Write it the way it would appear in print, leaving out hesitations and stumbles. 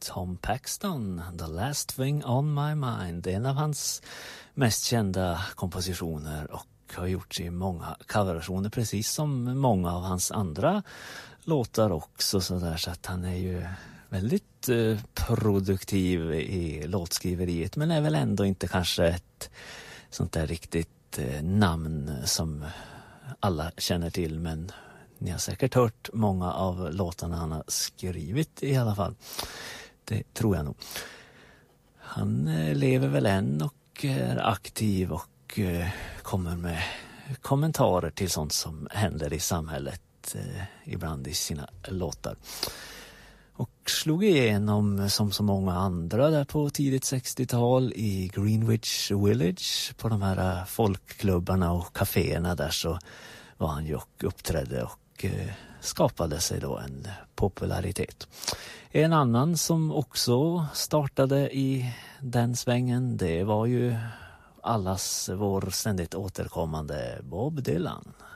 Tom Paxton, The Last Thing on My Mind. En av hans mest kända kompositioner och har gjorts i många coverversioner, precis som många av hans andra låtar också. Så att han är ju väldigt produktiv i låtskriveriet, men är väl ändå inte kanske ett sånt där riktigt namn som alla känner till, men ni har säkert hört många av låtarna han har skrivit i alla fall. Det tror jag nog. Han lever väl än och är aktiv och kommer med kommentarer till sånt som händer i samhället ibland i sina låtar. Och slog igenom som så många andra där på tidigt 60-tal i Greenwich Village, på de här folkklubbarna och kaféerna där, så var han ju och uppträdde och skapade sig då en popularitet. En annan som också startade i den svängen, det var ju allas vår ständigt återkommande Bob Dylan.